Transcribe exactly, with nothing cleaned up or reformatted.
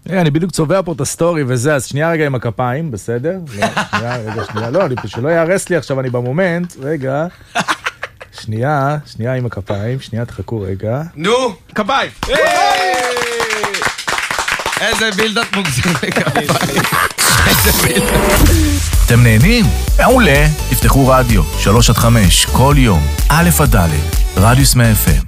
אני בדיוק צובע פה את הסטורי וזה, אז שנייה רגע עם הכפיים, בסדר? שנייה, רגע, שנייה, לא, שלא יערס לי עכשיו, אני במומנט, רגע. שנייה, שנייה עם הכפיים, שנייה, תחכו רגע. נו, כפיים! איזה בילדת מוגזים לכפיים. איזה בילדת. אתם נהנים? מעולה. תפתחו רדיו, שלוש עד חמש, כל יום, א' עד ד', רדיוס מאה אף אם.